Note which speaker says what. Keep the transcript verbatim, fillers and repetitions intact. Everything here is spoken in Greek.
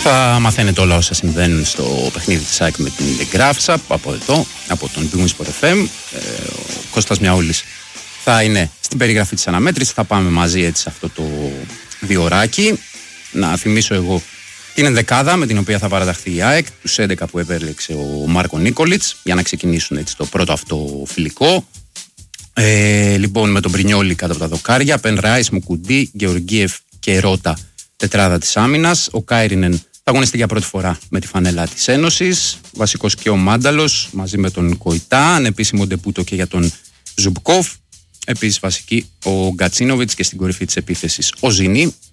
Speaker 1: Θα μαθαίνετε όλα όσα συμβαίνουν στο παιχνίδι της ΑΕΚ με την Γκράφσα από εδώ, από τον Big εφ εμ. Ε, ο Κώστας Μιαούλης θα είναι στην περιγραφή της αναμέτρησης. Θα πάμε μαζί έτσι σε αυτό το διωράκι. Να θυμίσω εγώ την ενδεκάδα με την οποία θα παραταχθεί η ΑΕΚ, τους έντεκα που επέλεξε ο Μάρκο Νίκολιτς για να ξεκινήσουν έτσι το πρώτο αυτό φιλικό. Ε, λοιπόν, με τον Μπρινιόλι κάτω από τα δοκάρια, Πεν Ράις, Μουκουντή, Γεωργίεφ και Ρώτα, τετράδα της άμυνας. Ο Κάιρινεν θα αγωνιστεί για πρώτη φορά με τη φανέλα της Ένωσης. Βασικός και ο Μάνταλος μαζί με τον Κοϊτά. Ανεπίσημο ντεπούτο και για τον Ζουμπκόφ. Επίσης βασική ο Γκατσίνοβιτς και στην κορυφή της επίθεσης ο Ζινή.